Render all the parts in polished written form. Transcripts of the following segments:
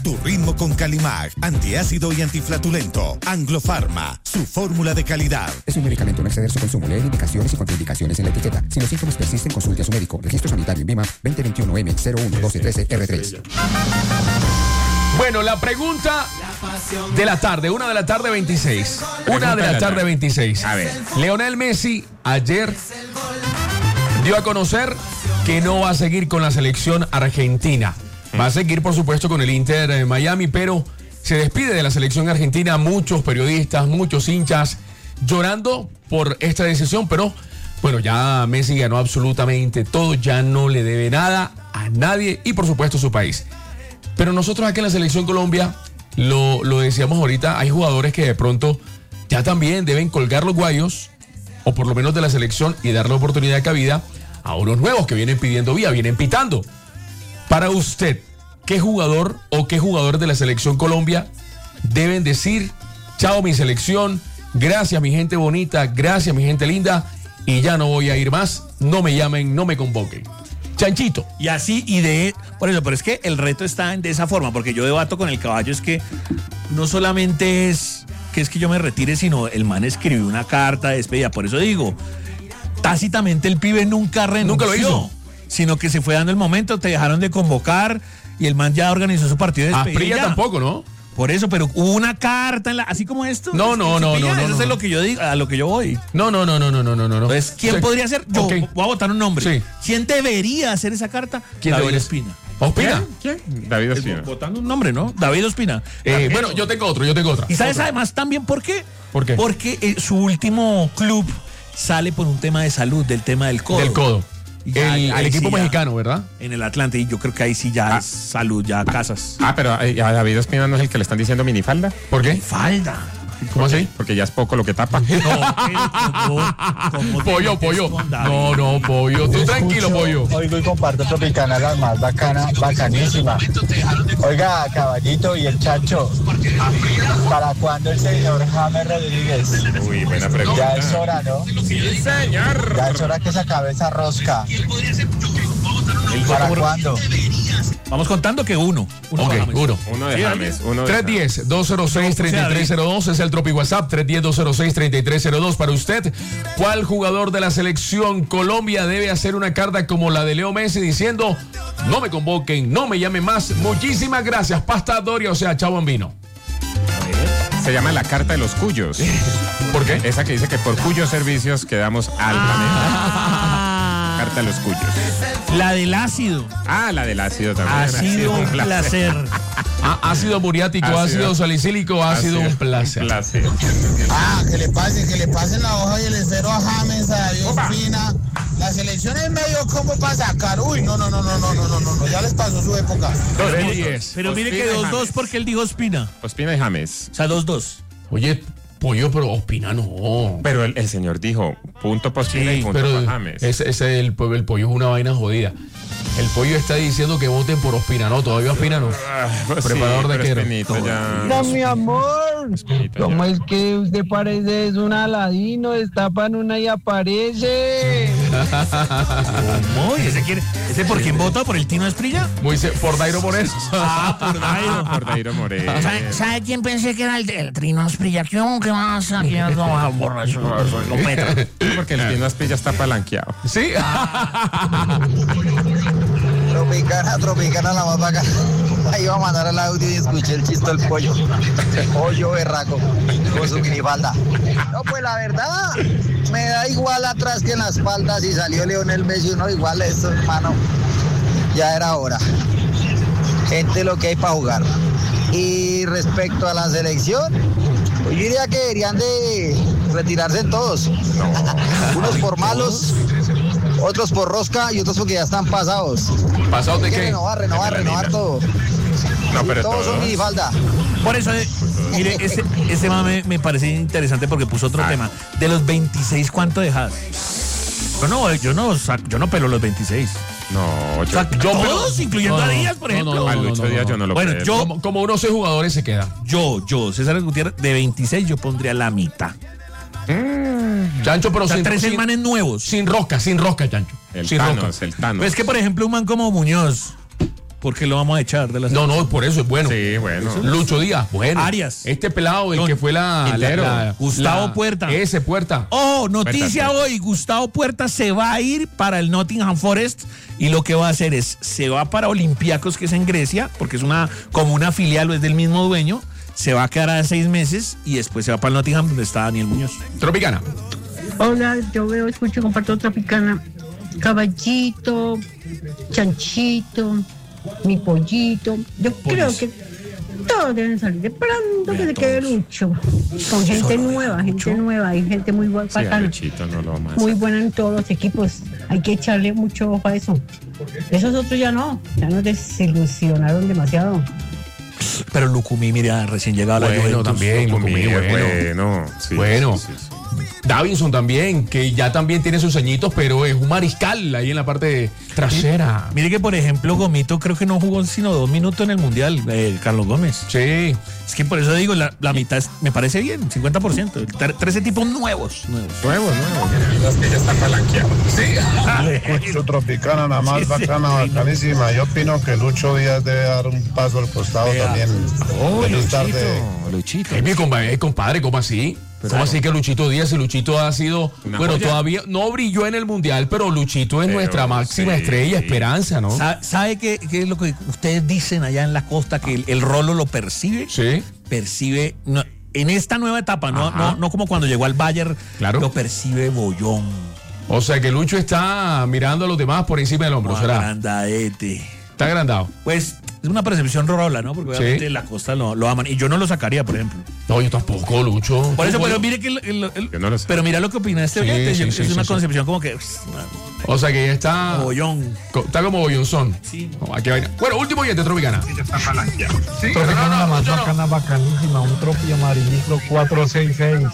tu ritmo con Calimag, antiácido y antiflatulento. Anglofarma, su fórmula de calidad. Es un medicamento, no exceder su consumo. Leer indicaciones y contraindicaciones en la etiqueta. Si los síntomas persisten, consulte a su médico. Registro sanitario en INVIMA 2021-M01-1213-R3. Bueno, la pregunta de la tarde, 1:26. 1:26. A ver. Lionel Messi ayer dio a conocer que no va a seguir con la selección argentina. Va a seguir, por supuesto, con el Inter de Miami, pero se despide de la selección argentina. Muchos periodistas, muchos hinchas llorando por esta decisión, pero bueno, ya Messi ganó absolutamente todo, ya no le debe nada a nadie y por supuesto a su país. Pero nosotros aquí en la Selección Colombia, lo decíamos ahorita, hay jugadores que de pronto ya también deben colgar los guayos, o por lo menos de la selección, y darle oportunidad de cabida a unos nuevos que vienen pidiendo vía, vienen pitando. Para usted, ¿qué jugador o qué jugador de la Selección Colombia deben decir, chao mi selección, gracias mi gente bonita, gracias mi gente linda, y ya no voy a ir más, no me llamen, no me convoquen? Chanchito. Y así, por eso, pero es que el reto está de esa forma, porque yo debato con el caballo, es que no solamente es que yo me retire, sino el man escribió una carta de despedida. Por eso digo, tácitamente el pibe nunca renunció. Nunca lo hizo. Sino que se fue dando el momento, te dejaron de convocar y el man ya organizó su partido de despedida. Asprilla tampoco, ¿no? Por eso, pero hubo una carta, así como esto. No. Eso es lo que yo digo, a lo que yo voy. No. Entonces, ¿quién podría ser? Yo Okay. voy a votar un nombre. Sí. ¿Quién debería hacer esa carta? ¿Quién David debería? Ospina. ¿Ospina? ¿Quién? David Ospina. Votando un nombre, ¿no? David Ospina. Bueno, yo tengo otra. ¿Y sabes además también por qué? ¿Por qué? Porque su último club sale por un tema de salud, del tema del codo. Del codo. Y ya, El ahí equipo sí ya, mexicano, ¿verdad? en el Atlante, y yo creo que ahí sí ya es salud, ya casas. Pero a David Ospina no es el que le están diciendo minifalda. ¿Por qué? Falda. ¿Cómo así? Porque ya es poco lo que tapa. Pollo. No, pollo. Tú tranquilo, pollo. Oigo y comparto Tropicana, las más bacanísima. Oiga, caballito y el chancho, ¿para cuándo el señor James Rodríguez? Uy, buena pregunta. Ya es hora, ¿no? Sí, señor. Ya es hora que se acabe esa rosca. ¿Para cuándo? Vamos contando que uno. Ok, uno. Uno de James. 310-206-3302 es el Tropi WhatsApp. 310-206-3302. Para usted, ¿cuál jugador de la selección Colombia debe hacer una carta como la de Leo Messi diciendo, no me convoquen, no me llamen más? Muchísimas gracias, Pasta Doria, o sea, chao bambino. Se llama la carta de los cuyos. ¿Por qué? Esa que dice que por cuyos servicios quedamos al planeta. Carta de los cuyos. La del ácido. La del ácido también. Ha sido un placer. Ácido muriático, ácido salicílico, ha sido un placer. Que le pasen la hoja y el esfero a James, a David Ospina. La selección es medio como para sacar. Uy, no, ya les pasó su época. Pero mire que 2-2 porque él dijo Ospina. Ospina y James. O sea, 2-2. Oye, pollo, pero Ospina no. Pero el señor dijo punto para Ospina y punto para James. El pollo es una vaina jodida. El pollo está diciendo que voten por Ospina, no, todavía Ospina no. Preparador de quero. No, mi amor. ¿Cómo es que usted parece es un aladino? Destapan una y aparece. ¿Cómo? ¿Ese por quién vota? ¿Por el Tino Asprilla? Por Dairo Moreno. Por Dairo. Por Dairo Moreno. ¿Sabe quién pensé que era el Tino Asprilla? ¿Qué más? Aquí no, borracho. Lo petra. Porque el Tino Asprilla está palanqueado. Sí. Tropicana la más bacana. Ahí iba a mandar el audio y escuché el chiste del pollo. Pollo berraco con su minifalda. No, pues la verdad, me da igual atrás que en la espalda. Si salió Lionel Messi, no, igual eso, hermano. Ya era hora. Gente, lo que hay para jugar. Y respecto a la selección, pues yo diría que deberían de retirarse todos. Unos por malos, otros por rosca y otros porque ya están pasados. ¿Pasados de qué? Renovar todo. No, pero todos son minifalda. Por eso, mire, ese mame me parece interesante porque puso otro tema. De los 26, ¿cuánto dejas? Yo no pelo los 26. No, todos, incluyendo a Díaz, por ejemplo. A Lucho Díaz yo no lo Bueno, pelo. Como unos 6 jugadores se quedan. Yo, César Gutiérrez, de 26 yo pondría la mitad. Chancho, pero sin 3 manes nuevos. Sin rosca, Chancho. El sin Thanos, rosca. el Thanos. Pues es que, por ejemplo, un man como Muñoz, ¿Por qué lo vamos a echar de la No, por eso es bueno. Sí, bueno. Lucho Díaz, bueno. Arias. Este pelado, el que fue Gustavo Puerta. Ese Puerta. Oh, noticia hoy, Gustavo Puerta se va a ir para el Nottingham Forest y lo que va a hacer es, se va para Olympiacos, que es en Grecia, porque es como una filial o es del mismo dueño, se va a quedar a 6 meses y después se va para el Nottingham, donde está Daniel Muñoz. Tropicana. Hola, yo veo, escucho, comparto Tropicana. Caballito, chanchito, mi pollito. Yo creo que todos deben salir de pronto, que se quede Lucho. Con gente nueva, hay gente muy buena, Sí, a Luchito no lo vamos a muy hacer. buena en todos los equipos. Hay que echarle mucho ojo a eso. Esos otros ya nos desilusionaron demasiado. Pero Lucumí, mira, recién llegado a la Bueno, Juventus. también, Lucumí, bueno. sí, Bueno. sí. Davinson también, que ya también tiene sus añitos, pero es un mariscal ahí en la parte trasera. Mire que, por ejemplo, Gomito creo que no jugó sino 2 minutos en el Mundial, Carlos Gómez. Sí. Es que por eso digo, la mitad me parece bien, 50%. 13 tipos nuevos. Nuevos. Las que ya están palanqueados. Escucho Tropicana, nada más bacana, bacanísima. Yo opino que Lucho Díaz debe dar un paso al costado también. Feliz tarde. Luchito. Compadre, ¿cómo así? ¿Cómo así que Luchito Díaz? Y Luchito ha sido, Una bueno, joya. todavía no brilló en el Mundial, pero Luchito es Pero nuestra máxima sí, estrella, sí. esperanza, ¿no? ¿Sabe qué es lo que ustedes dicen allá en la costa? Que el Rolo lo percibe. Sí. Percibe, no, en esta nueva etapa, Ajá. no como cuando llegó al Bayern, Claro. lo percibe bollón. O sea que Lucho está mirando a los demás por encima del hombro, ¿será? Agrandaete. Está agrandado. Pues es una percepción rola, ¿no? Porque obviamente Sí. la costa lo aman. Y yo no lo sacaría, por ejemplo. No, yo tampoco, Lucho. Por eso, Tú, pero bueno. mire que Yo no lo sé. pero mira lo que opina este Sí, oyente. sí, es sí, una sí, concepción como que O sea que ya está. bollón. Está como bollonzón. Sí. No, aquí vaina. Bueno, último oyente, Tropicana. Tropicana, la más bacana, bacanísima, un tropi amarillito 466.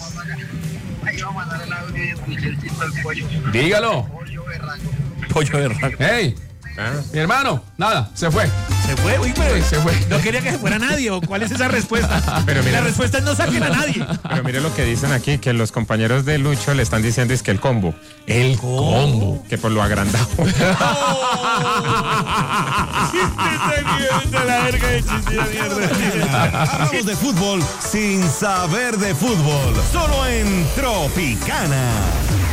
Dígalo. Pollo de raco. Hey, Ah, mi hermano, nada, se fue. Se fue, uy, pero Se fue. no quería que se fuera nadie. ¿O cuál es esa respuesta? Pero mira- La respuesta es no saquen a nadie. Pero mire lo que dicen aquí, que los compañeros de Lucho le están diciendo es que el combo, El combo. que por lo agrandado. Hablamos de fútbol sin saber de fútbol. Solo en Tropicana.